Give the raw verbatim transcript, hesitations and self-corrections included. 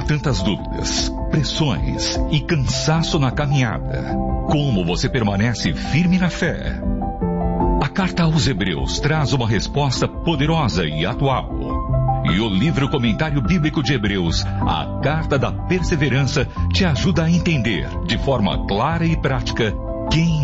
tantas dúvidas, pressões e cansaço na caminhada, como você permanece firme na fé? A carta aos Hebreus traz uma resposta poderosa e atual. E o livro Comentário Bíblico de Hebreus, a Carta da Perseverança, te ajuda a entender, de forma clara e prática, quem